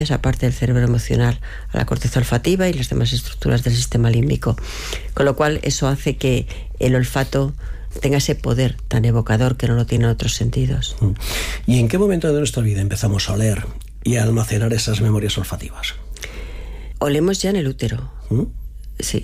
esa parte del cerebro emocional a la corteza olfativa y las demás estructuras del sistema límbico. Con lo cual eso hace que el olfato tenga ese poder tan evocador que no lo tienen otros sentidos. ¿Y en qué momento de nuestra vida empezamos a oler y a almacenar esas memorias olfativas? Olemos ya en el útero. Sí,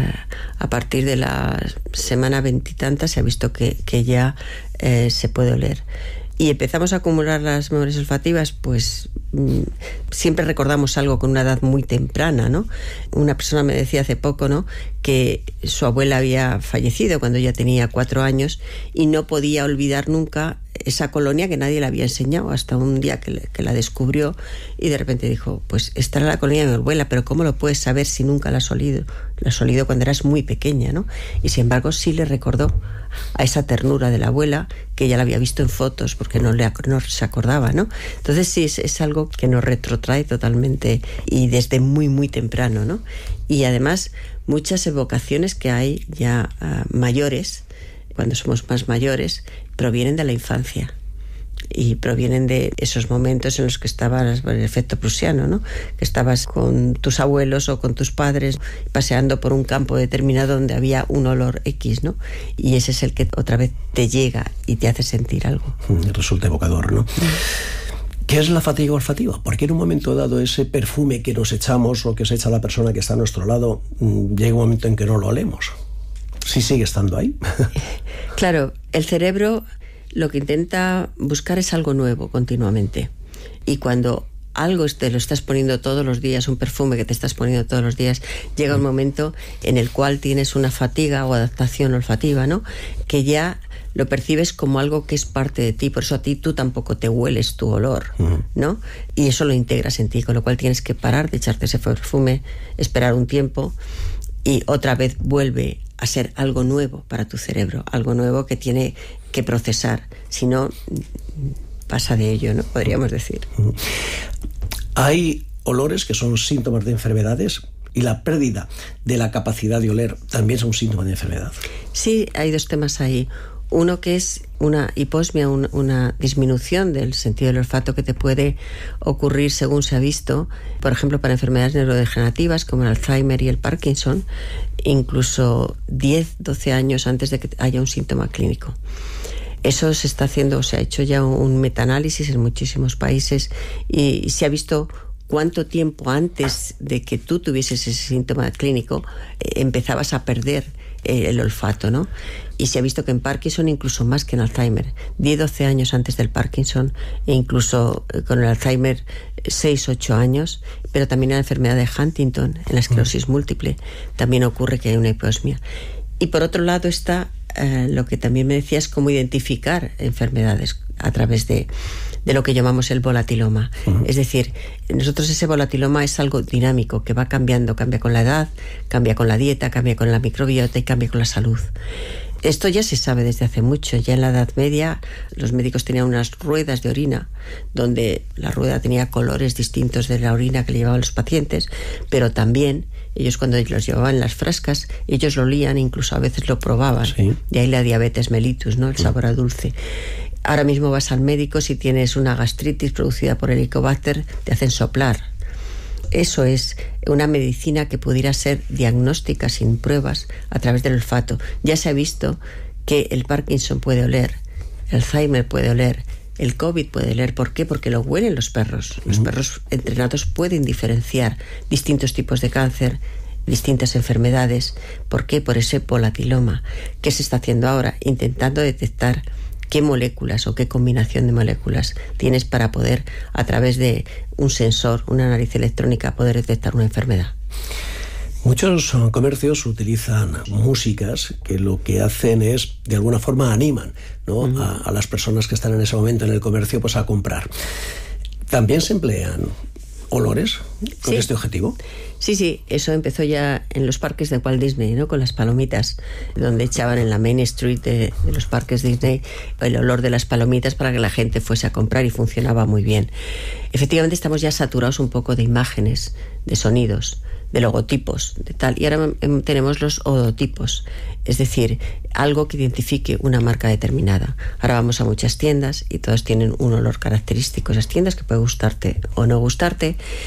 a partir de la semana 20 y tantas se ha visto que ya se puede oler. Y empezamos a acumular las memorias olfativas, pues siempre recordamos algo con una edad muy temprana, ¿no? Una persona me decía hace poco, ¿no?, que su abuela había fallecido cuando ella tenía 4 años y no podía olvidar nunca esa colonia que nadie le había enseñado, hasta un día que la descubrió y de repente dijo, pues esta era la colonia de mi abuela, pero ¿cómo lo puedes saber si nunca la has olido? La has olido cuando eras muy pequeña, ¿no? Y sin embargo sí le recordó a esa ternura de la abuela que ella la había visto en fotos porque no se acordaba, ¿no? Entonces sí, es algo que nos retrotrae totalmente y desde muy muy temprano, ¿no? Y además muchas evocaciones que hay ya mayores, cuando somos más mayores, provienen de la infancia y provienen de esos momentos en los que estabas, el efecto prusiano, ¿no?, que estabas con tus abuelos o con tus padres paseando por un campo determinado donde había un olor X, ¿no? Y ese es el que otra vez te llega y te hace sentir algo. Resulta evocador, ¿no? ¿Qué es la fatiga olfativa? Porque en un momento dado ese perfume que nos echamos o que se echa la persona que está a nuestro lado, llega un momento en que no lo olemos. ¿Sí sigue estando ahí? Claro, el cerebro lo que intenta buscar es algo nuevo continuamente. Y cuando algo te lo estás poniendo todos los días, un perfume que te estás poniendo todos los días, llega un momento en el cual tienes una fatiga o adaptación olfativa, ¿no?, que ya lo percibes como algo que es parte de ti. Por eso a ti tú tampoco te hueles tu olor, ¿no? Y eso lo integras en ti, con lo cual tienes que parar de echarte ese perfume, esperar un tiempo y otra vez vuelve a ser algo nuevo para tu cerebro, algo nuevo que tiene que procesar, si no pasa de ello, ¿no?, podríamos decir. Hay olores que son síntomas de enfermedades y la pérdida de la capacidad de oler también es un síntoma de enfermedad. Sí, hay dos temas ahí. Uno que es una hiposmia, una disminución del sentido del olfato que te puede ocurrir según se ha visto, por ejemplo, para enfermedades neurodegenerativas como el Alzheimer y el Parkinson, incluso 10, 12 años antes de que haya un síntoma clínico. Eso se está haciendo, se ha hecho ya un metaanálisis en muchísimos países y se ha visto cuánto tiempo antes de que tú tuvieses ese síntoma clínico empezabas a perder el olfato, ¿no? Y se ha visto que en Parkinson incluso más que en Alzheimer, 10-12 años antes del Parkinson e incluso con el Alzheimer 6-8 años, pero también en la enfermedad de Huntington, en la esclerosis múltiple, también ocurre que hay una hiposmia. Y por otro lado está lo que también me decías, cómo identificar enfermedades a través de lo que llamamos el volatiloma. Es decir, nosotros ese volatiloma es algo dinámico, que va cambiando, cambia con la edad, cambia con la dieta, cambia con la microbiota y cambia con la salud. Esto ya se sabe desde hace mucho. Ya en la Edad Media los médicos tenían unas ruedas de orina donde la rueda tenía colores distintos de la orina que le llevaban los pacientes, pero también ellos cuando los llevaban en las frascas, ellos lo olían, incluso a veces lo probaban. Sí. De ahí la diabetes mellitus, ¿no?, el sabor a dulce. Ahora mismo vas al médico, si tienes una gastritis producida por Helicobacter, te hacen soplar. Eso es una medicina que pudiera ser diagnóstica sin pruebas a través del olfato. Ya se ha visto que el Parkinson puede oler, el Alzheimer puede oler, el COVID puede oler. ¿Por qué? Porque lo huelen los perros. Los perros entrenados pueden diferenciar distintos tipos de cáncer, distintas enfermedades. ¿Por qué? Por ese volatiloma. ¿Qué se está haciendo ahora? Intentando detectar qué moléculas o qué combinación de moléculas tienes para poder, a través de un sensor, una nariz electrónica, poder detectar una enfermedad. Muchos comercios utilizan músicas que lo que hacen es, de alguna forma, animan, ¿no?, a las personas que están en ese momento en el comercio, pues a comprar. ¿También se emplean olores con este objetivo? Sí, eso empezó ya en los parques de Walt Disney, ¿no?, con las palomitas, donde echaban en la Main Street de los parques Disney el olor de las palomitas para que la gente fuese a comprar, y funcionaba muy bien. Efectivamente estamos ya saturados un poco de imágenes, de sonidos, de logotipos, de tal, y ahora tenemos los odotipos, es decir, algo que identifique una marca determinada. Ahora vamos a muchas tiendas y todas tienen un olor característico, esas tiendas, que puede gustarte o no gustarte,